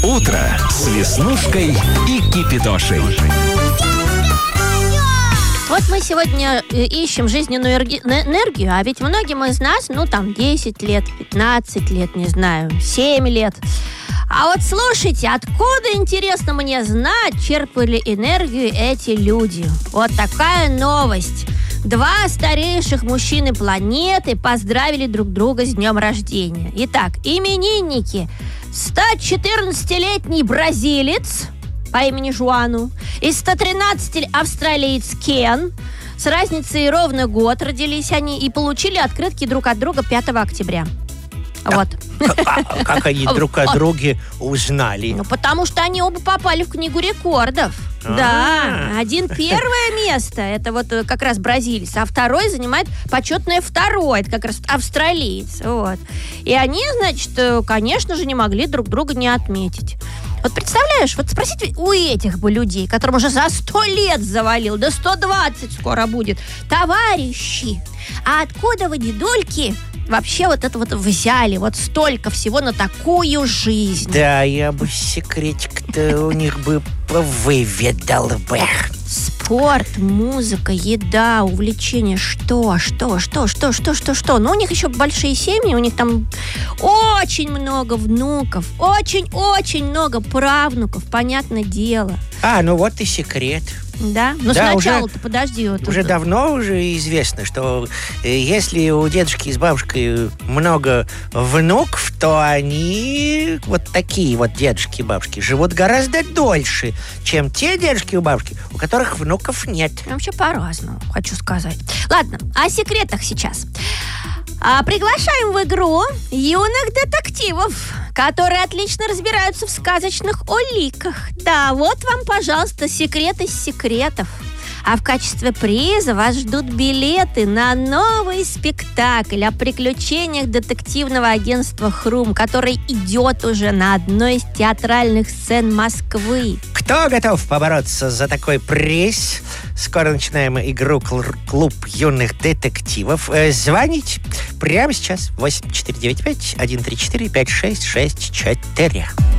утро с Веснушкой и Кипидошей. Вот мы сегодня ищем жизненную энергию, а ведь многим из нас, 10 лет, 15 лет, не знаю, 7 лет. А вот слушайте, откуда, интересно мне знать, черпали энергию эти люди? Вот такая новость. 2 старейших мужчины планеты поздравили друг друга с днем рождения. Итак, именинники. 114-летний бразилец по имени Жуану и 113-летний австралиец Кен. С разницей ровно год родились они и получили открытки друг от друга 5 октября. Вот. Как они друг о друге узнали? Потому что они оба попали в книгу рекордов. Да, один первое место, это вот как раз бразилец, а второй занимает почетное второе, это как раз австралиец. Вот. И они, значит, конечно же, не могли друг друга не отметить. Вот представляешь, вот спросите у этих бы людей, которым уже за 100 лет завалил, да 120 скоро будет: товарищи, а откуда вы, дедульки, вообще вот это вот взяли, вот столько всего на такую жизнь? Да, я бы секретик-то у них бы выведал бы. Спорт, музыка, еда, увлечения, что? Ну, у них еще большие семьи, у них там очень много внуков, очень-очень много правнуков, понятное дело. Вот и секрет. Да? Но да, сначала-то подожди. Уже давно известно, что если у дедушки с бабушкой много внуков, то они, вот такие вот дедушки и бабушки, живут гораздо дольше, чем те дедушки и бабушки, у которых внуков нет. Вообще по-разному, хочу сказать. Ладно, о секретах сейчас. Приглашаем в игру юных детективов, которые отлично разбираются в сказочных уликах. Да, вот вам, пожалуйста, секрет из секретов. А в качестве приза вас ждут билеты на новый спектакль о приключениях детективного агентства «Хрум», который идет уже на одной из театральных сцен Москвы. Кто готов побороться за такой приз? Скоро начинаем игру «Клуб юных детективов». Звоните прямо сейчас. 8495-134-5664.